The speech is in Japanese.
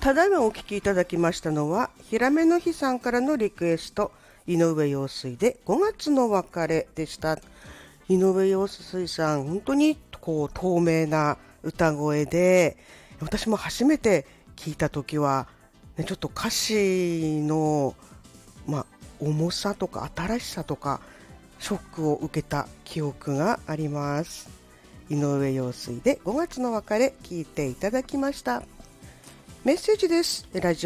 ただいまお聞きいただきましたのは、ひらめの日さんからのリクエスト、井上陽水で5月の別れでした。井上陽水さん、本当に透明な歌声で、私も初めて聞いたときは、ちょっと歌詞の、重さとか新しさとか、ショックを受けた記憶があります。井上陽水で5月の別れ聞いていただきました。メッセージです。ラジオ